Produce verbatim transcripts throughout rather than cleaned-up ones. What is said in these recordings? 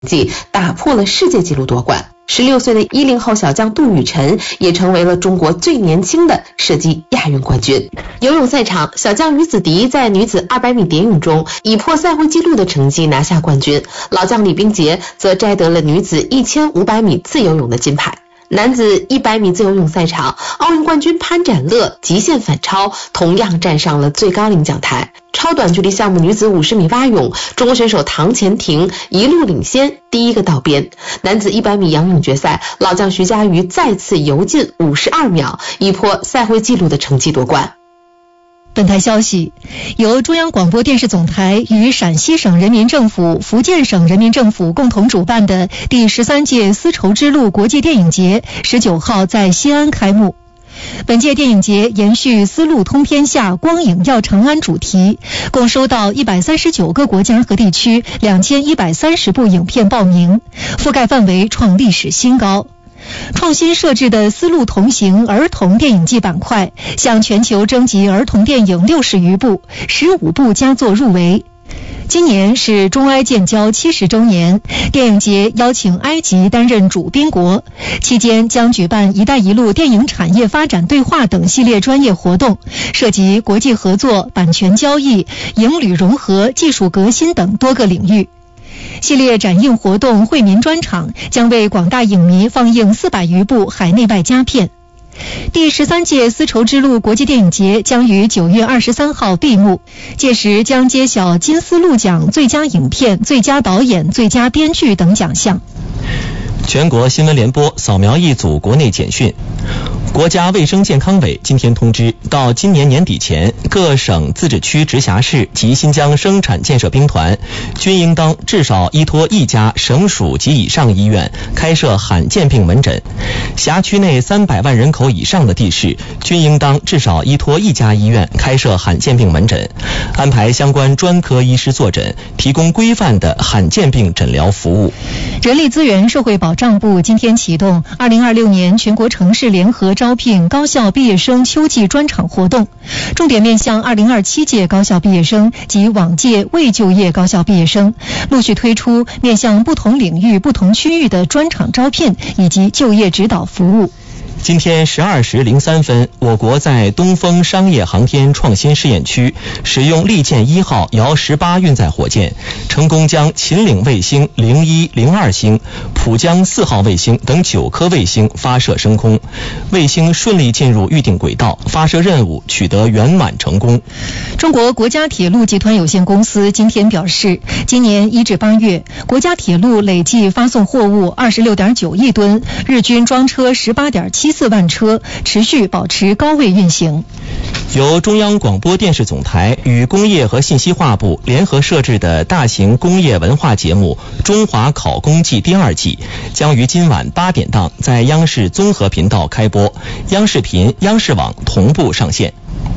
绩打破了世界纪录夺冠。十六岁的一零后小将杜雨晨也成为了中国最年轻的射击亚运冠军。游泳赛场，小将于子迪在女子二百米蝶泳中以破赛会纪录的成绩拿下冠军，老将李冰洁则摘得了女子一千五百米自由泳的金牌。男子一百米自由泳赛场，奥运冠军潘展乐极限反超，同样站上了最高领奖台。超短距离项目女子五十米蛙泳，中国选手唐钱婷一路领先，第一个到边。男子一百米仰泳决赛，老将徐嘉余再次游进五十二秒，以破赛会纪录的成绩夺冠。 本台消息，由中央广播电视总台与陕西省人民政府、福建省人民政府共同主办的第十三届丝绸之路国际电影节十九号在西安开幕。本届电影节延续丝路通天下，光影耀长安主题，共收到一百三十九个国家和地区两千一百三十部影片报名，覆盖范围创历史新高。创新设置的丝路同行儿童电影季板块向全球征集儿童电影六十余部，十五部佳作入围。今年是中埃建交七十周年，电影节邀请埃及担任主宾国，期间将举办“一带一路”电影产业发展对话等系列专业活动，涉及国际合作、版权交易、影旅融合、技术革新等多个领域。系列展映活动惠民专场将为广大影迷放映四百余部海内外佳片。第十三届丝绸之路国际电影节将于九月二十三号闭幕，届时将揭晓金丝路奖最佳影片、最佳导演、最佳编剧等奖项。 全国新闻联播扫描一组国内简讯。国家卫生健康委今天通知，到今年年底前，各省、自治区、直辖市及新疆生产建设兵团均应当至少依托一家省属及以上医院开设罕见病门诊；辖区内三百万人口以上的地市均应当至少依托一家医院开设罕见病门诊，安排相关专科医师坐诊，提供规范的罕见病诊疗服务。 人力资源社会保障部今天启动二零二六年全国城市联合招聘高校毕业生秋季专场活动，重点面向二零二七届高校毕业生及往届未就业高校毕业生，陆续推出面向不同领域、不同区域的专场招聘以及就业指导服务。 今天十二时零三分，我国在东风商业航天创新试验区使用利剑一号遥十八运载火箭，成功将秦岭卫星零一、零二星、浦江四号卫星等九颗卫星发射升空，卫星顺利进入预定轨道，发射任务取得圆满成功。 中国国家铁路集团有限公司今天表示，今年一至八月，国家铁路累计发送货物二十六点九亿吨，日均装车十八点七四万车，持续保持高位运行。 由中央广播电视总台与工业和信息化部联合设置的大型工业文化节目《中华考工季》第二季将于今晚八点档在央视综合频道开播，央视频、央视网同步上线。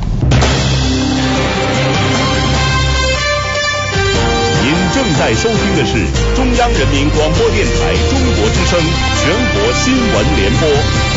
您正在收听的是中央人民广播电台中国之声全国新闻联播。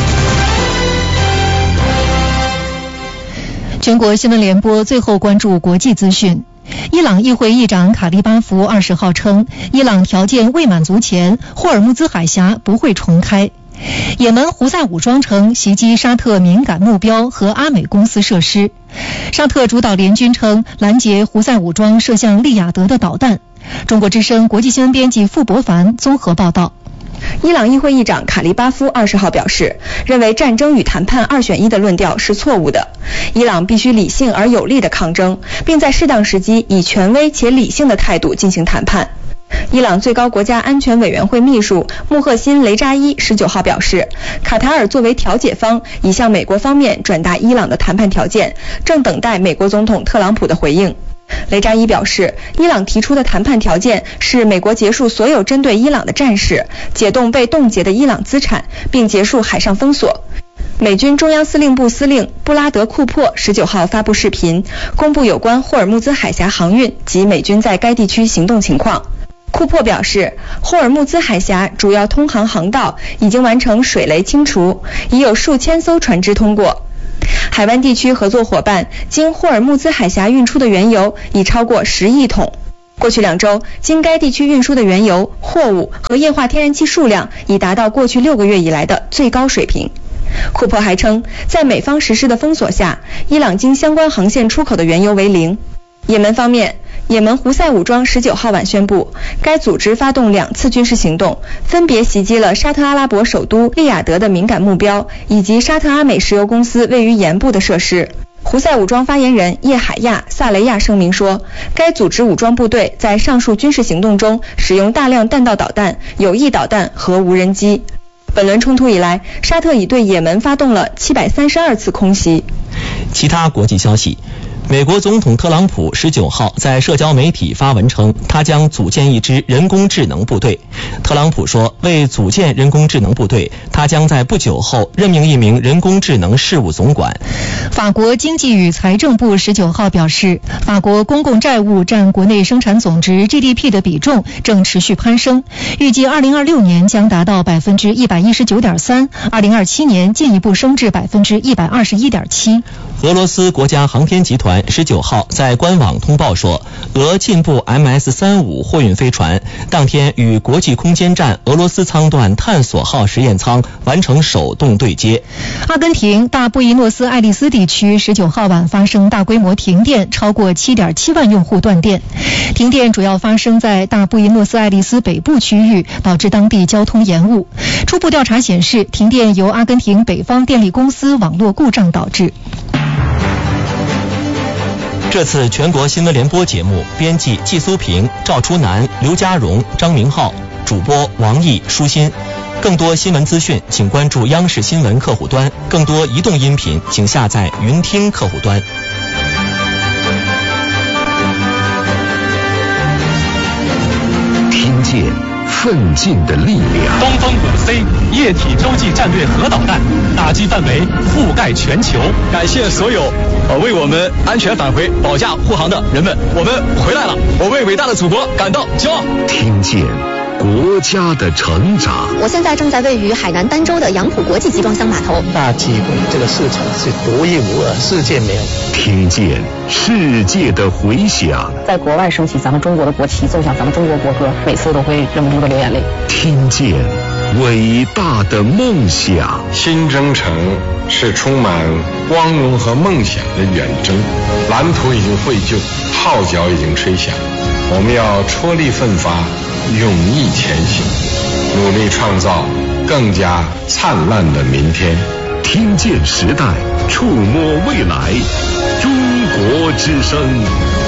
全国新闻联播最后关注国际资讯。伊朗议会议长卡利巴夫二十号称，伊朗条件未满足前，霍尔木兹海峡不会重开。也门胡塞武装称袭击沙特敏感目标和阿美公司设施。沙特主导联军称拦截胡塞武装射向利雅得的导弹。中国之声国际新闻编辑傅博凡综合报道。 伊朗议会议长卡利巴夫二十号表示，认为战争与谈判二选一的论调是错误的，伊朗必须理性而有力的抗争，并在适当时机以权威且理性的态度进行谈判。伊朗最高国家安全委员会秘书穆赫辛·雷扎伊十九号表示，卡塔尔作为调解方已向美国方面转达伊朗的谈判条件，正等待美国总统特朗普的回应。雷扎伊表示，伊朗提出的谈判条件是美国结束所有针对伊朗的战事，解冻被冻结的伊朗资产，并结束海上封锁。美军中央司令部司令布拉德·库珀十九号发布视频，公布有关霍尔木兹海峡航运及美军在该地区行动情况。库珀表示，霍尔木兹海峡主要通航航道已经完成水雷清除，已有数千艘船只通过。海湾地区合作伙伴经霍尔木兹海峡运出的原油已超过十亿桶。 过去两周，经该地区运输的原油、货物和液化天然气数量已达到过去六个月以来的最高水平。库珀还称，在美方实施的封锁下，伊朗经相关航线出口的原油为零。也门方面，也门胡塞武装十九号晚宣布，该组织发动两次军事行动，分别袭击了沙特阿拉伯首都利雅得的敏感目标，以及沙特阿美石油公司位于盐部的设施。胡塞武装发言人叶海亚·萨雷亚声明说，该组织武装部队在上述军事行动中使用大量弹道导弹、有翼导弹和无人机。本轮冲突以来，沙特已对也门发动了七百三十二次空袭。 其他国际消息，美国总统特朗普十九号在社交媒体发文称，他将组建一支人工智能部队。特朗普说，为组建人工智能部队，他将在不久后任命一名人工智能事务总管。 法国经济与财政部十九号表示，法国公共债务占国内生产总值 G D P 的比重正持续攀升，预计二零二六年将达到百分之一百一十九点三，二零二七年进一步升至百分之一百二十一点七。 俄罗斯国家航天集团十九号在官网通报说，俄进步 M S 三十五 货运飞船当天与国际空间站俄罗斯舱段探索号实验舱完成手动对接。 阿根廷大布宜诺斯艾利斯地区十九号晚发生大规模停电，超过 七点七万用户断电。停电主要发生在大布宜诺斯艾利斯北部区域，导致当地交通延误。初步调查显示，停电由阿根廷北方电力公司网络故障导致。 这次全国新闻联播节目编辑季苏平、赵初南、刘家荣、张明浩，主播王毅、舒心。更多新闻资讯请关注央视新闻客户端，更多移动音频请下载云听客户端。 听见奋进的力量。 东风五 C 液体洲际战略核导弹打击范围覆盖全球。 感谢所有呃为我们安全返回保驾护航的人们，我们回来了，我为伟大的祖国感到骄傲。 听见国家的成长。 我现在正在位于海南儋州的杨浦国际集装箱码头。 大机会，这个市场是独一无二，世界没有。 听见世界的回响。 在国外升起咱们中国的国旗，奏响咱们中国国歌，每次都会忍不住的流眼泪。 听见伟大的梦想。 新征程是充满光荣和梦想的远征，蓝图已经绘就，号角已经吹响，我们要踔厉奋发，勇毅前行，努力创造更加灿烂的明天。 听见时代，触摸未来，中国之声。